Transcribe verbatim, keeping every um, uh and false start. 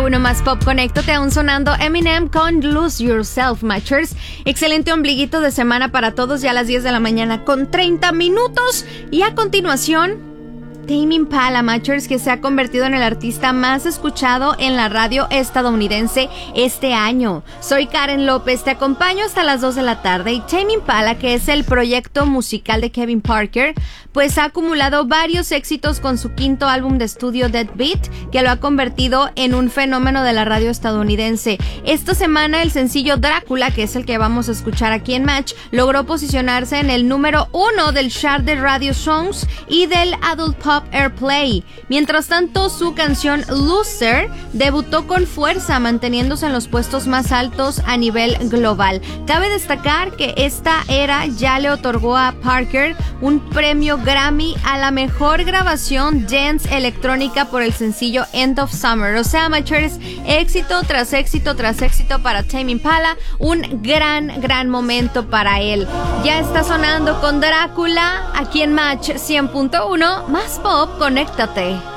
Uno más pop, conéctate aún sonando Eminem con Lose Yourself, Matchers. Excelente ombliguito de semana para todos, ya a las diez de la mañana con treinta minutos. Y a continuación, Tame Impala, Matchers, que se ha convertido en el artista más escuchado en la radio estadounidense este año. Soy Karen López, te acompaño hasta las dos de la tarde. Y Tame Impala, que es el proyecto musical de Kevin Parker, pues ha acumulado varios éxitos con su quinto álbum de estudio Dead Beat, que lo ha convertido en un fenómeno de la radio estadounidense. Esta semana el sencillo Drácula, que es el que vamos a escuchar aquí en Match, logró posicionarse en el número uno del chart de Radio Songs y del Adult Pop Airplay. Mientras tanto, su canción Loser debutó con fuerza, manteniéndose en los puestos más altos a nivel global. Cabe destacar que esta era ya le otorgó a Parker un premio Grammy a la mejor grabación dance electrónica por el sencillo End of Summer. O sea, Matchers, éxito tras éxito tras éxito para Tame Impala, un gran, gran momento para él. Ya está sonando con Drácula aquí en Match cien punto uno, más pop, conéctate.